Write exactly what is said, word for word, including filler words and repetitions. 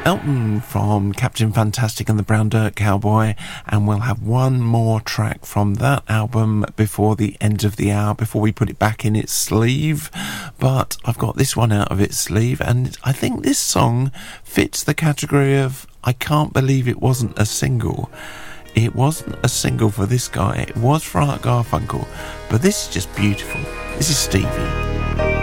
Elton from Captain Fantastic and the Brown Dirt Cowboy, and we'll have one more track from that album before the end of the hour, before we put it back in its sleeve. But I've got this one out of its sleeve, and I think this song fits the category of I can't believe it wasn't a single. It wasn't a single for this guy, it was for Art Garfunkel, but this is just beautiful. This is Stevie.